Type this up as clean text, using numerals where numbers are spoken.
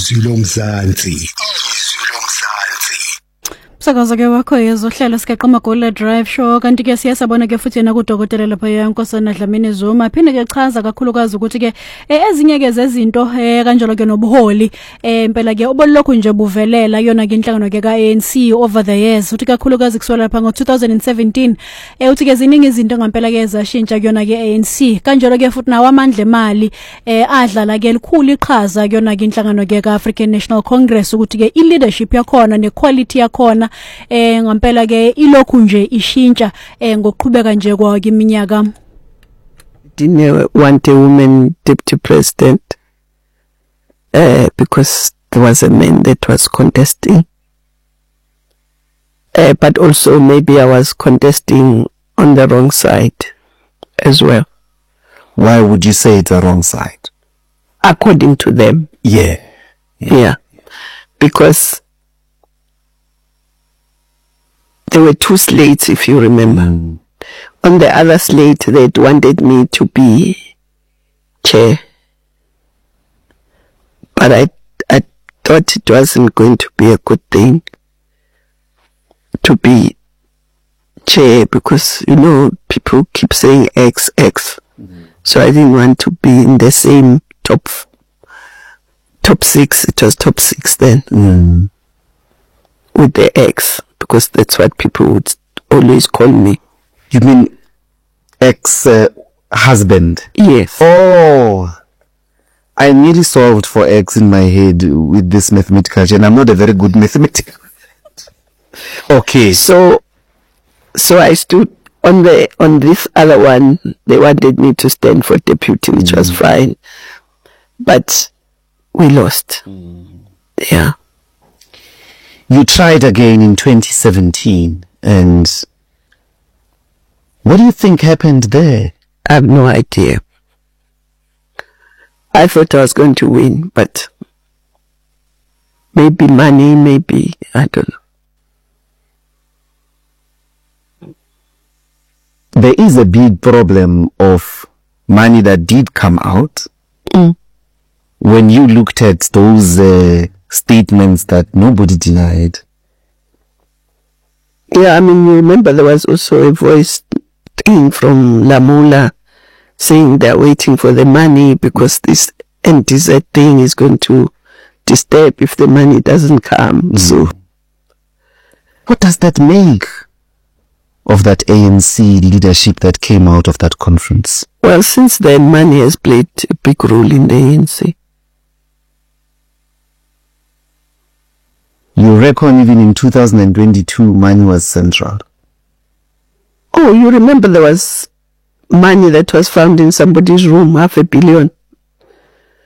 izwi lomzansi. Sakaza ke wakho yezohlelo sikeqa Magula Drive Show kanti ke siyasabona ke futhi yena kudokotela lapha yaNkosana Dlamini Zuma phinde ke chaza kakhulukazi ukuthi ke ezinye ke zezinto kanjalo ke nobuholi impela ke obolokhu nje buvelela yona ke inhlangano ke kaANC over the years uthi kakhulukazi kuswela lapha ngo2017 uthi ke ziningi izinto ngempela ke ezashintsha yona ke ANC kanjalo ke futhi nawo amandla emali adlala ke likhulu iqhaza yona ke inhlangano ke kaAfrican National Congress ukuthi ke ileadership yakhona nequality yakhona ngempela ke ilokhu nje ishintsha ngokuqhubeka nje kwa iminyaka. Didn't want a woman deputy president because there was a man that was contesting, but also maybe I was contesting on the wrong side as well. Why would you say it's the wrong side? According to them. Yeah. Because there were two slates, if you remember. On the other slate, they wanted me to be chair. But I thought it wasn't going to be a good thing to be chair because, you know, people keep saying X. So I didn't want to be in the same top six. It was top six then. With the X. Because that's what people would always call me. You mean ex-husband? Yes. Oh, I nearly solved for X in my head with this mathematical, and I'm not a very good mathematician. Okay. So I stood on this other one. They wanted me to stand for deputy, which was fine, but we lost. Yeah. You tried again in 2017, and what do you think happened there? I have no idea. I thought I was going to win, but maybe money, maybe, I don't know. There is a big problem of money that did come out. When you looked at those statements that nobody denied. Yeah, I mean, you remember there was also a voice thing from Lamula saying they're waiting for the money because this NTZ thing is going to disturb if the money doesn't come. So, what does that make of that ANC leadership that came out of that conference? Well, since then, money has played a big role in the ANC. You reckon even in 2022, money was central? Oh, you remember there was money that was found in somebody's room, 500 million.